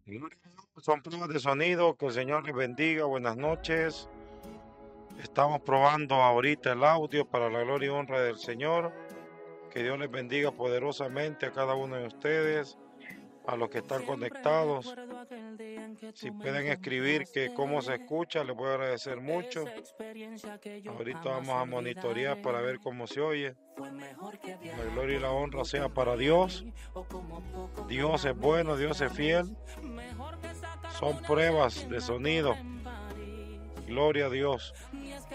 Son pruebas de sonido, que el Señor les bendiga, buenas noches. Estamos probando ahorita el audio para la gloria y honra del Señor. Que Dios les bendiga poderosamente a cada uno de ustedes, a los que están conectados. Si pueden escribir que cómo se escucha, les voy a agradecer mucho. Ahorita vamos a monitorear para ver cómo se oye. La gloria y la honra sea para Dios. Dios es bueno, Dios es fiel. Son pruebas de sonido. Gloria a Dios.